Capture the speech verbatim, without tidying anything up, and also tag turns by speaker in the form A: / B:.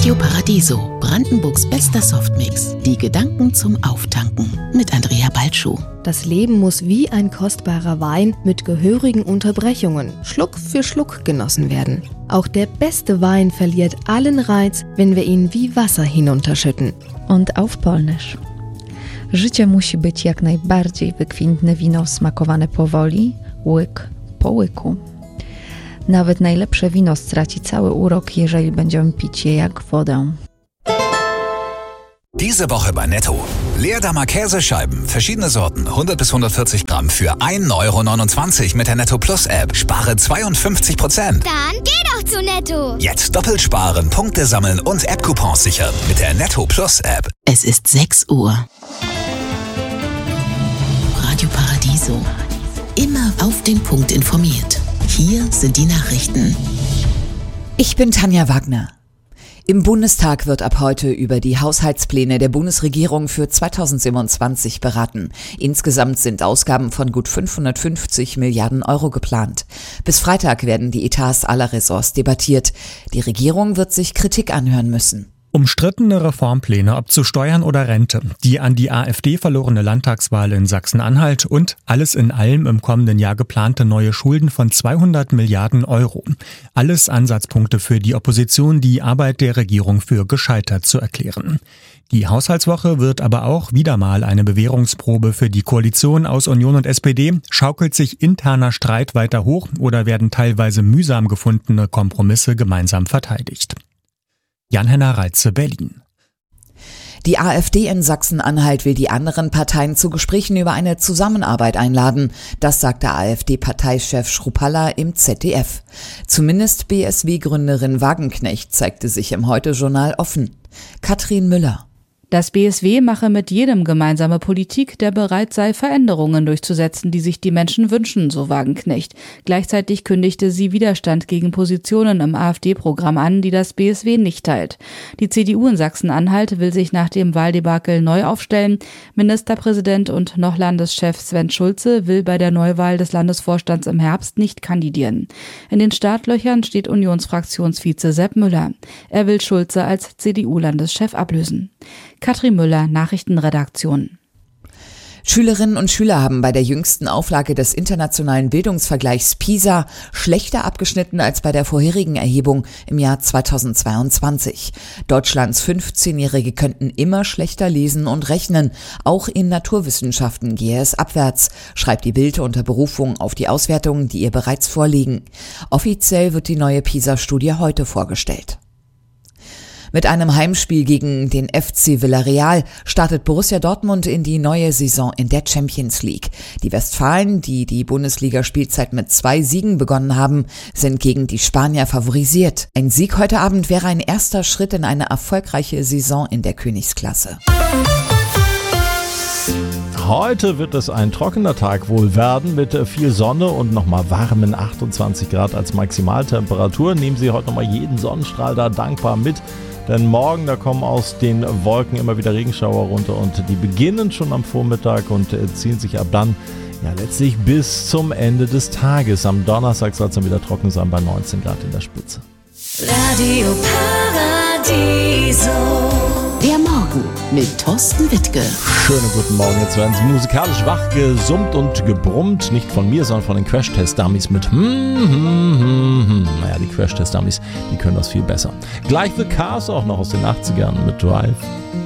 A: Radio Paradiso, Brandenburgs bester Softmix. Die Gedanken zum Auftanken mit Andrea Balschuh.
B: Das Leben muss wie ein kostbarer Wein mit gehörigen Unterbrechungen Schluck für Schluck genossen werden. Auch der beste Wein verliert allen Reiz, wenn wir ihn wie Wasser hinunterschütten.
C: Und auf Polnisch. Życie musi być jak najbardziej wykwintne wino smakowane powoli, łyk po łyku. Nawet najlepsze wino straci cały urok, jeżeli będziemy pić je jak wodę.
D: Diese Woche bei Netto. Leerdammer Käsescheiben, verschiedene Sorten, hundert bis hundertvierzig Gramm für ein Euro neunundzwanzig mit der Netto Plus App. Spare zweiundfünfzig Prozent.
E: Dann geh doch zu Netto.
D: Jetzt doppelt sparen, Punkte sammeln und App-Coupons sichern mit der Netto Plus App.
A: Es ist sechs Uhr. Radio Paradiso. Immer auf den Punkt informiert. Hier sind die Nachrichten.
F: Ich bin Tanja Wagner. Im Bundestag wird ab heute über die Haushaltspläne der Bundesregierung für zweitausendsiebenundzwanzig beraten. Insgesamt sind Ausgaben von gut fünfhundertfünfzig Milliarden Euro geplant. Bis Freitag werden die Etats aller Ressorts debattiert. Die Regierung wird sich Kritik anhören müssen.
G: Umstrittene Reformpläne, ob zu Steuern oder Rente, die an die AfD verlorene Landtagswahl in Sachsen-Anhalt und alles in allem im kommenden Jahr geplante neue Schulden von zweihundert Milliarden Euro. Alles Ansatzpunkte für die Opposition, die Arbeit der Regierung für gescheitert zu erklären. Die Haushaltswoche wird aber auch wieder mal eine Bewährungsprobe für die Koalition aus Union und S P D. Schaukelt sich interner Streit weiter hoch oder werden teilweise mühsam gefundene Kompromisse gemeinsam verteidigt? Jan-Henner Reitze, Berlin.
F: Die AfD in Sachsen-Anhalt will die anderen Parteien zu Gesprächen über eine Zusammenarbeit einladen. Das sagte AfD-Parteichef Schrupalla im Z D F. Zumindest B S W-Gründerin Wagenknecht zeigte sich im Heute-Journal offen. Katrin Müller.
H: Das B S W mache mit jedem gemeinsame Politik, der bereit sei, Veränderungen durchzusetzen, die sich die Menschen wünschen, so Wagenknecht. Gleichzeitig kündigte sie Widerstand gegen Positionen im AfD-Programm an, die das B S W nicht teilt. Die C D U in Sachsen-Anhalt will sich nach dem Wahldebakel neu aufstellen. Ministerpräsident und noch Landeschef Sven Schulze will bei der Neuwahl des Landesvorstands im Herbst nicht kandidieren. In den Startlöchern steht Unionsfraktionsvize Sepp Müller. Er will Schulze als C D U-Landeschef ablösen. Katrin Müller, Nachrichtenredaktion.
F: Schülerinnen und Schüler haben bei der jüngsten Auflage des internationalen Bildungsvergleichs PISA schlechter abgeschnitten als bei der vorherigen Erhebung im Jahr zweitausendzweiundzwanzig. Deutschlands fünfzehnjährige könnten immer schlechter lesen und rechnen. Auch in Naturwissenschaften gehe es abwärts, schreibt die Bild unter Berufung auf die Auswertungen, die ihr bereits vorliegen. Offiziell wird die neue PISA-Studie heute vorgestellt. Mit einem Heimspiel gegen den F C Villarreal startet Borussia Dortmund in die neue Saison in der Champions League. Die Westfalen, die die Bundesliga-Spielzeit mit zwei Siegen begonnen haben, sind gegen die Spanier favorisiert. Ein Sieg heute Abend wäre ein erster Schritt in eine erfolgreiche Saison in der Königsklasse.
I: Heute wird es ein trockener Tag wohl werden mit viel Sonne und nochmal warmen achtundzwanzig Grad als Maximaltemperatur. Nehmen Sie heute nochmal jeden Sonnenstrahl da dankbar mit, denn morgen, da kommen aus den Wolken immer wieder Regenschauer runter und die beginnen schon am Vormittag und ziehen sich ab dann ja letztlich bis zum Ende des Tages. Am Donnerstag soll es dann wieder trocken sein bei neunzehn Grad in der Spitze.
A: Radio Paradiso. Der Morgen mit Thorsten Wittke.
I: Schönen guten Morgen. Jetzt werden Sie musikalisch wach gesummt und gebrummt. Nicht von mir, sondern von den Crash-Test-Dummies mit hm, hm, hm, hm. Naja, die Crash-Test-Dummies, die können das viel besser. Gleich The Cars auch noch aus den achtzigern mit Drive.